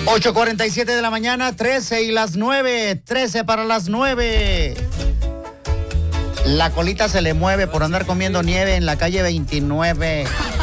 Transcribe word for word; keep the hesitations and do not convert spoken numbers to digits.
ocho cuarenta y siete de la mañana, trece y las nueve, trece para las nueve. La colita se le mueve por andar comiendo nieve en la calle veintinueve.